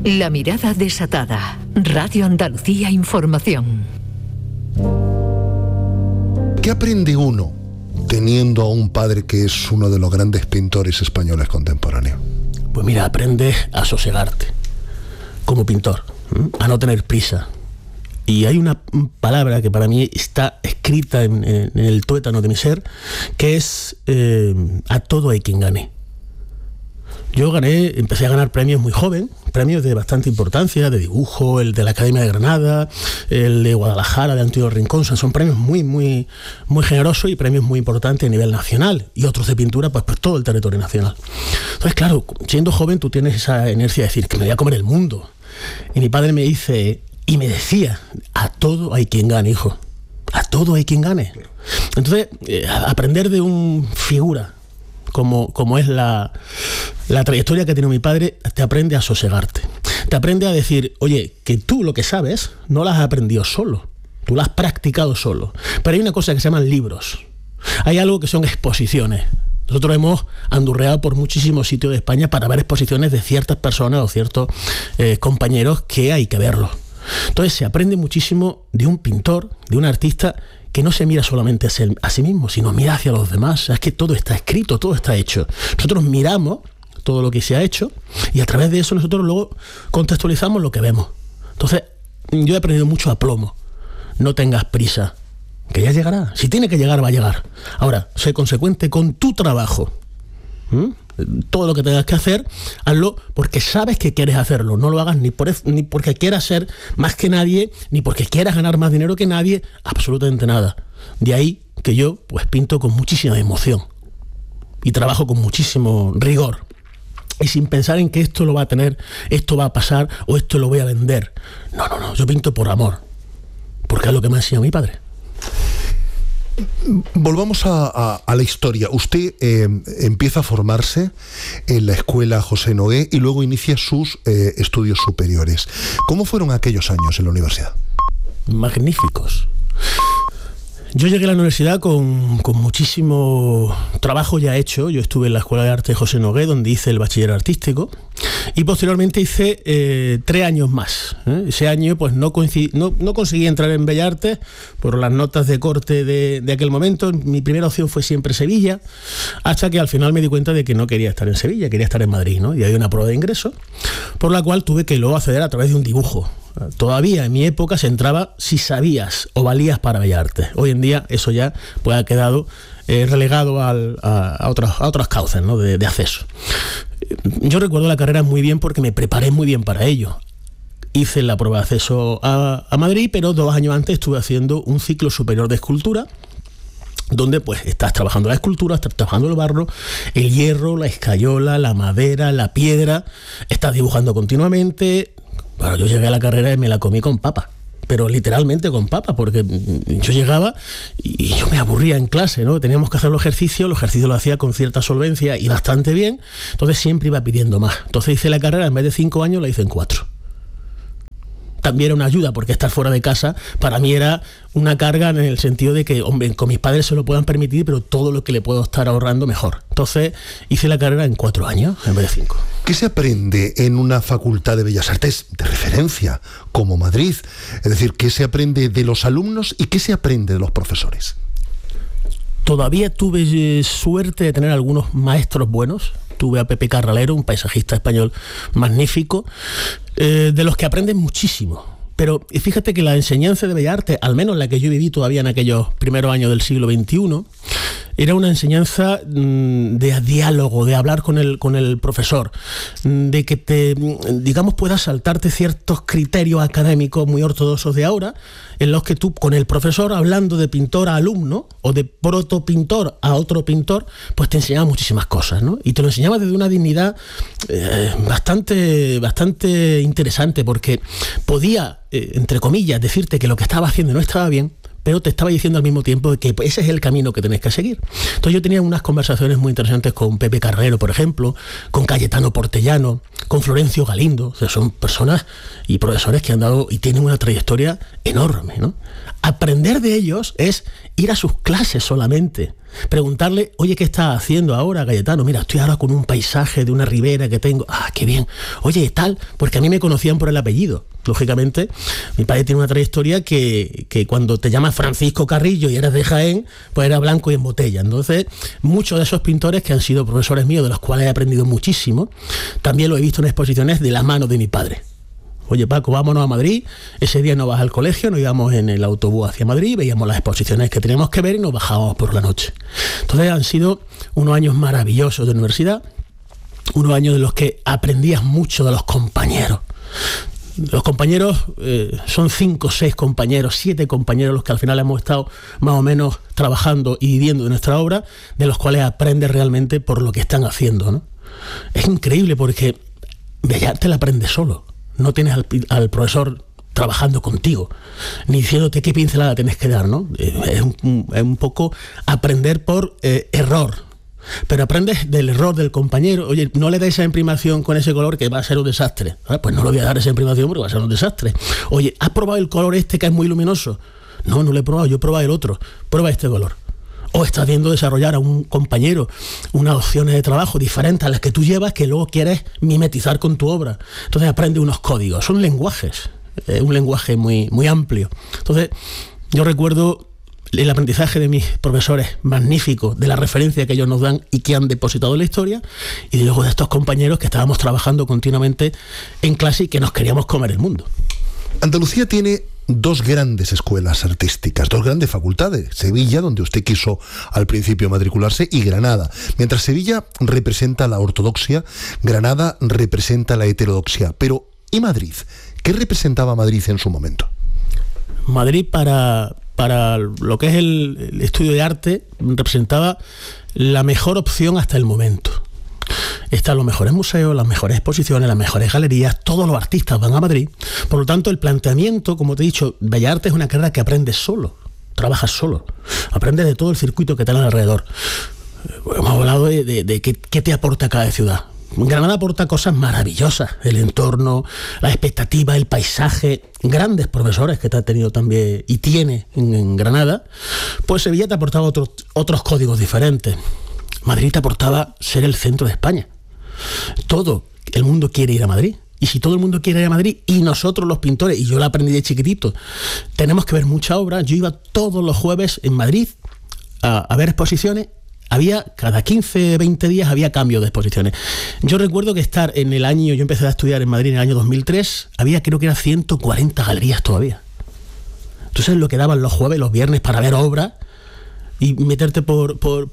La mirada desatada. Radio Andalucía Información. ¿Qué aprende uno teniendo a un padre que es uno de los grandes pintores españoles contemporáneos? Pues mira, aprendes a sosegarte como pintor, a no tener prisa. Y hay una palabra que para mí está escrita en el tuétano de mi ser, que es a todo hay quien gane. Yo empecé a ganar premios muy joven, premios de bastante importancia, de dibujo, el de la Academia de Granada, el de Guadalajara, de Antonio Rincón. Son premios muy, muy, muy generosos y premios muy importantes a nivel nacional, y otros de pintura pues por todo el territorio nacional. Entonces, claro, siendo joven tú tienes esa inercia de decir que me voy a comer el mundo. Y mi padre me dice, y me decía, a todo hay quien gane, hijo, a todo hay quien gane. Entonces, aprender de un figura como es la trayectoria que ha tenido mi padre, te aprende a sosegarte. Te aprende a decir, oye, que tú lo que sabes no lo has aprendido solo, tú lo has practicado solo. Pero hay una cosa que se llaman libros. Hay algo que son exposiciones. Nosotros hemos andurreado por muchísimos sitios de España para ver exposiciones de ciertas personas o ciertos compañeros que hay que verlos. Entonces se aprende muchísimo de un pintor, de un artista que no se mira solamente a sí mismo, sino mira hacia los demás. Es que todo está escrito, todo está hecho. Nosotros miramos todo lo que se ha hecho y a través de eso nosotros luego contextualizamos lo que vemos. Entonces, yo he aprendido mucho a plomo. No tengas prisa, que ya llegará. Si tiene que llegar, va a llegar. Ahora, sé consecuente con tu trabajo. Todo lo que tengas que hacer, hazlo porque sabes que quieres hacerlo. No lo hagas ni porque quieras ser más que nadie, ni porque quieras ganar más dinero que nadie, absolutamente nada. De ahí que yo pues pinto con muchísima emoción y trabajo con muchísimo rigor y sin pensar en que esto lo va a tener, esto va a pasar o esto lo voy a vender. No, yo pinto por amor, porque es lo que me ha enseñado mi padre. Volvamos a la historia. Usted empieza a formarse en la escuela José Nogué y luego inicia sus estudios superiores. ¿Cómo fueron aquellos años en la universidad? Magníficos. Yo llegué a la universidad con muchísimo trabajo ya hecho. Yo estuve en la Escuela de Arte José Nogué, donde hice el bachiller artístico, y posteriormente hice 3 años más. Ese año pues no conseguí entrar en Bellas Artes por las notas de corte de aquel momento. Mi primera opción fue siempre Sevilla, hasta que al final me di cuenta de que no quería estar en Sevilla, quería estar en Madrid, ¿no? Y había una prueba de ingreso, por la cual tuve que luego acceder a través de un dibujo. Todavía en mi época se entraba si sabías o valías para Bellas Artes. Hoy en día eso ya pues ha quedado relegado a otras causas, ¿no? de acceso. Yo recuerdo la carrera muy bien porque me preparé muy bien para ello. Hice la prueba de acceso a Madrid, pero 2 años antes estuve haciendo un ciclo superior de escultura, donde pues estás trabajando la escultura, estás trabajando el barro, el hierro, la escayola, la madera, la piedra, estás dibujando continuamente. Bueno, yo llegué a la carrera y me la comí con papa, pero literalmente con papa, porque yo llegaba y yo me aburría en clase, ¿no? Teníamos que hacer los ejercicios lo hacía con cierta solvencia y bastante bien, entonces siempre iba pidiendo más. Entonces hice la carrera, en vez de 5 años, la hice en 4. También era una ayuda, porque estar fuera de casa para mí era una carga en el sentido de que, hombre, con mis padres se lo puedan permitir, pero todo lo que le puedo estar ahorrando, mejor. Entonces hice la carrera en 4 años en vez de 5. ¿Qué se aprende en una facultad de Bellas Artes de referencia como Madrid? Es decir, ¿qué se aprende de los alumnos y qué se aprende de los profesores? Todavía tuve suerte de tener algunos maestros buenos. Tuve a Pepe Carralero, un paisajista español magnífico, de los que aprendes muchísimo. Pero fíjate que la enseñanza de Bellas Artes, al menos la que yo viví todavía en aquellos primeros años del siglo XXI, era una enseñanza de diálogo, de hablar con el profesor, de que puedas saltarte ciertos criterios académicos muy ortodoxos de ahora, en los que tú, con el profesor, hablando de pintor a alumno, o de protopintor a otro pintor, pues te enseñaba muchísimas cosas, ¿no? Y te lo enseñaba desde una dignidad bastante interesante, porque podía, entre comillas, decirte que lo que estaba haciendo no estaba bien, pero te estaba diciendo al mismo tiempo que ese es el camino que tenés que seguir. Entonces yo tenía unas conversaciones muy interesantes con Pepe Carrero, por ejemplo, con Cayetano Portellano, con Florencio Galindo. O sea, son personas y profesores que han dado y tienen una trayectoria enorme, ¿no? Aprender de ellos es ir a sus clases solamente. preguntarle, oye, ¿qué estás haciendo ahora, Cayetano? Mira, estoy ahora con un paisaje de una ribera que tengo. Ah, qué bien. Oye, tal, porque a mí me conocían por el apellido. Lógicamente, mi padre tiene una trayectoria que cuando te llamas Francisco Carrillo y eres de Jaén, pues era blanco y en botella. Entonces, muchos de esos pintores que han sido profesores míos, de los cuales he aprendido muchísimo, también lo he visto en exposiciones de las manos de mi padre. Oye, Paco, vámonos a Madrid. Ese día no vas al colegio, nos íbamos en el autobús hacia Madrid, veíamos las exposiciones que teníamos que ver y nos bajábamos por la noche. Entonces han sido unos años maravillosos de universidad, unos años de los que aprendías mucho de los compañeros. Los compañeros son 5, 6 compañeros, 7 compañeros los que al final hemos estado más o menos trabajando y viviendo de nuestra obra, de los cuales aprendes realmente por lo que están haciendo, ¿no? Es increíble porque Bellas Artes la aprendes solo. No tienes al profesor trabajando contigo, ni diciéndote qué pincelada tienes que dar, ¿no? Es un poco aprender por error. Pero aprendes del error del compañero. Oye, no le des esa imprimación con ese color que va a ser un desastre. Pues no le voy a dar esa imprimación porque va a ser un desastre. Oye, ¿has probado el color este que es muy luminoso? No, no lo he probado, yo he probado el otro. Prueba este color. O estás viendo desarrollar a un compañero unas opciones de trabajo diferentes a las que tú llevas, que luego quieres mimetizar con tu obra. Entonces aprende unos códigos, son lenguajes, un lenguaje muy, muy amplio. Entonces yo recuerdo el aprendizaje de mis profesores magníficos, de la referencia que ellos nos dan y que han depositado en la historia, y luego de estos compañeros que estábamos trabajando continuamente en clase y que nos queríamos comer el mundo. Andalucía tiene 2 grandes escuelas artísticas, 2 grandes facultades: Sevilla, donde usted quiso al principio matricularse, y Granada. Mientras Sevilla representa la ortodoxia, Granada representa la heterodoxia. Pero, ¿y Madrid? ¿Qué representaba Madrid en su momento? Madrid, para lo que es el estudio de arte, representaba la mejor opción hasta el momento. Están los mejores museos, las mejores exposiciones, las mejores galerías, todos los artistas van a Madrid. Por lo tanto, el planteamiento, como te he dicho, Bellas Artes es una carrera que aprendes solo, trabajas solo, aprendes de todo el circuito que tienes alrededor. Hemos hablado de qué te aporta cada ciudad. Granada aporta cosas maravillosas, el entorno, la expectativa, el paisaje, grandes profesores que te ha tenido también y tiene en Granada. Pues Sevilla te aportaba otros códigos diferentes. Madrid te aportaba ser el centro de España. Todo el mundo quiere ir a Madrid. Y si todo el mundo quiere ir a Madrid, y nosotros los pintores, y yo lo aprendí de chiquitito, tenemos que ver mucha obra. Yo iba todos los jueves en Madrid a ver exposiciones. Había, cada 15, 20 días había cambio de exposiciones. Yo recuerdo que yo empecé a estudiar en Madrid en el año 2003, había, creo que eran 140 galerías todavía. Entonces lo que daban los jueves, los viernes para ver obras, y meterte por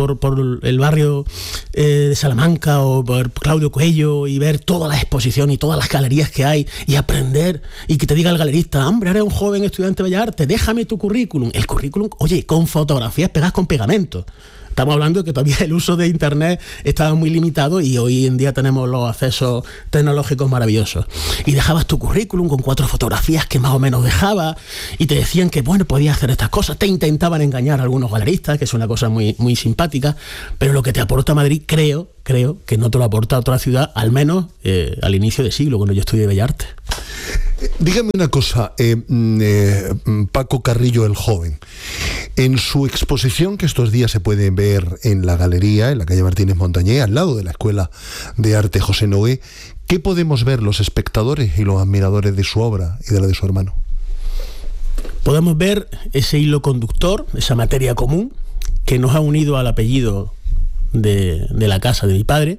el barrio de Salamanca o por Claudio Coello y ver todas las exposiciones y todas las galerías que hay y aprender, y que te diga el galerista: hombre, eres un joven estudiante de Bellas Artes, déjame tu currículum. El currículum, oye, con fotografías pegadas con pegamento. Estamos hablando de que todavía el uso de internet estaba muy limitado y hoy en día tenemos los accesos tecnológicos maravillosos. Y dejabas tu currículum con 4 fotografías que más o menos dejabas y te decían que, bueno, podías hacer estas cosas. Te intentaban engañar a algunos galeristas, que es una cosa muy, muy simpática, pero lo que te aporta Madrid, creo que no te lo aporta otra ciudad, al menos al inicio de siglo, cuando yo estudié Bellas Artes. Dígame una cosa, Paco Carrillo el joven, en su exposición que estos días se puede ver en la galería, en la calle Martínez Montañé, al lado de la Escuela de Arte José Noé, ¿qué podemos ver los espectadores y los admiradores de su obra y de la de su hermano? Podemos ver ese hilo conductor, esa materia común que nos ha unido al apellido de la casa de mi padre,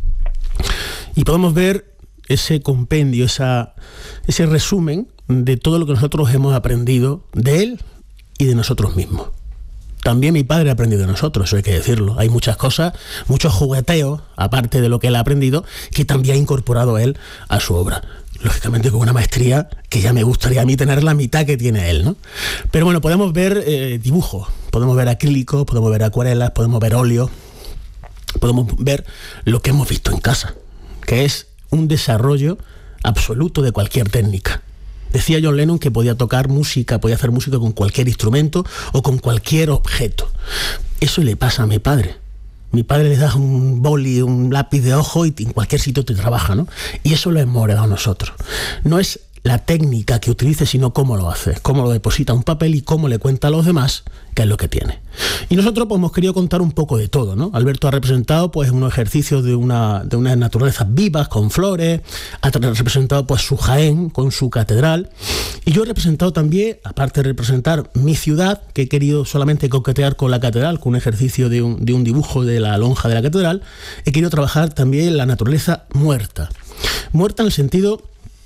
y podemos ver ese compendio, ese resumen de todo lo que nosotros hemos aprendido de él y de nosotros mismos. También mi padre ha aprendido de nosotros, eso hay que decirlo. Hay muchas cosas, muchos jugueteos, aparte de lo que él ha aprendido, que también ha incorporado él a su obra. Lógicamente con una maestría que ya me gustaría a mí tener la mitad que tiene él, ¿no? Pero bueno, podemos ver dibujos, podemos ver acrílicos, podemos ver acuarelas, podemos ver óleo, podemos ver lo que hemos visto en casa, que es un desarrollo absoluto de cualquier técnica. Decía John Lennon que podía tocar música, podía hacer música con cualquier instrumento o con cualquier objeto. Eso le pasa a mi padre. Mi padre le da un boli, un lápiz de ojo y en cualquier sitio te trabaja, ¿no? Y eso lo hemos heredado nosotros. No es la técnica que utilice, sino cómo lo hace, cómo lo deposita en un papel y cómo le cuenta a los demás qué es lo que tiene. Y nosotros pues hemos querido contar un poco de todo, ¿no? Alberto ha representado pues unos ejercicios de unas naturalezas vivas, con flores, ha representado pues su Jaén con su catedral, y yo he representado también, aparte de representar mi ciudad, que he querido solamente coquetear con la catedral, con un ejercicio de un dibujo de la lonja de la catedral, he querido trabajar también la naturaleza muerta. Muerta en el sentido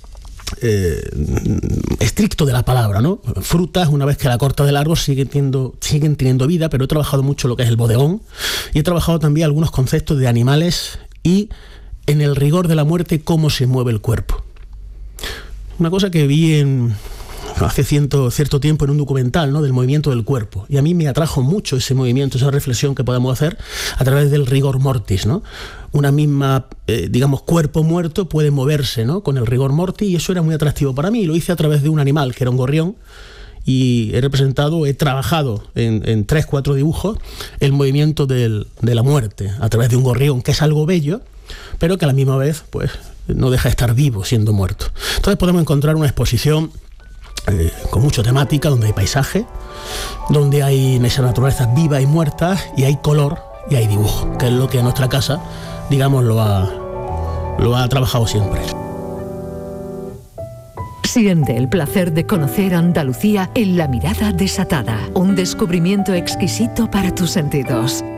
estricto de la palabra, ¿no? Frutas, una vez que la cortas del árbol, siguen teniendo vida, pero he trabajado mucho lo que es el bodegón, y he trabajado también algunos conceptos de animales y, en el rigor de la muerte, cómo se mueve el cuerpo. Una cosa que vi hace cierto tiempo en un documental, ¿no?, del movimiento del cuerpo, y a mí me atrajo mucho ese movimiento, esa reflexión que podemos hacer a través del rigor mortis, ¿no? Una misma, cuerpo muerto puede moverse, ¿no?, con el rigor mortis, y eso era muy atractivo para mí. Lo hice a través de un animal que era un gorrión, y he trabajado en 3-4 dibujos el movimiento de la muerte a través de un gorrión, que es algo bello, pero que a la misma vez pues no deja de estar vivo siendo muerto. Entonces podemos encontrar una exposición con mucha temática, donde hay paisaje, donde hay esas naturalezas vivas y muertas, y hay color y hay dibujo, que es lo que a nuestra casa, digamos, lo ha trabajado siempre. Siente el placer de conocer Andalucía en La Mirada Desatada, un descubrimiento exquisito para tus sentidos.